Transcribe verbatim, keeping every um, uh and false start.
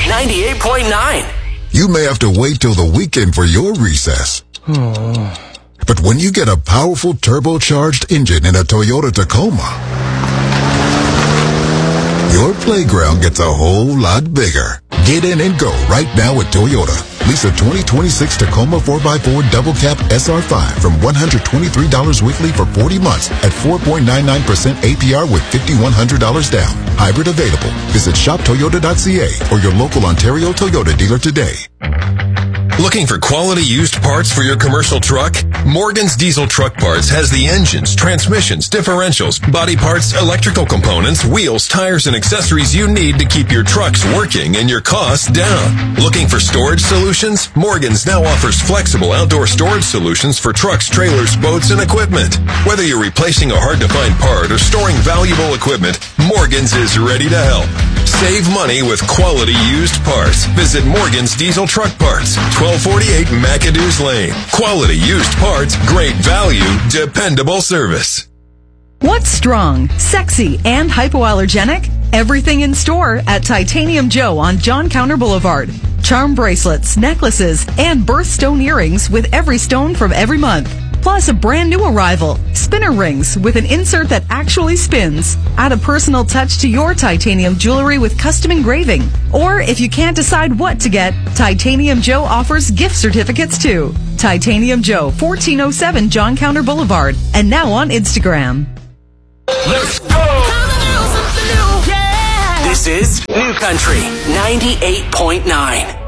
ninety-eight point nine. You may have to wait till the weekend for your recess. But when you get a powerful turbocharged engine in a Toyota Tacoma, your playground gets a whole lot bigger. Get in and go right now at Toyota. Lease a twenty twenty-six Tacoma four by four Double Cab S R five from one hundred twenty-three dollars weekly for forty months at four point nine nine percent A P R with five thousand one hundred dollars down. Hybrid available. Visit shop toyota dot c a or your local Ontario Toyota dealer today. Looking for quality used parts for your commercial truck? Morgan's Diesel Truck Parts has the engines, transmissions, differentials, body parts, electrical components, wheels, tires, and accessories you need to keep your trucks working and your costs down. Looking for storage solutions? Morgan's now offers flexible outdoor storage solutions for trucks, trailers, boats, and equipment. Whether you're replacing a hard-to-find part or storing valuable equipment, Morgan's is ready to help. Save money with quality used parts. Visit Morgan's Diesel Truck Parts, twelve forty-eight McAdoo's Lane. Quality used parts, great value, dependable service. What's strong, sexy, and hypoallergenic? Everything in store at Titanium Joe on John Counter Boulevard. Charm bracelets, necklaces, and birthstone earrings with every stone from every month. Plus a brand new arrival, spinner rings with an insert that actually spins. Add a personal touch to your titanium jewelry with custom engraving. Or if you can't decide what to get, Titanium Joe offers gift certificates too. Titanium Joe, fourteen oh seven John Counter Boulevard, and now on Instagram. Let's go! This is New Country ninety-eight point nine.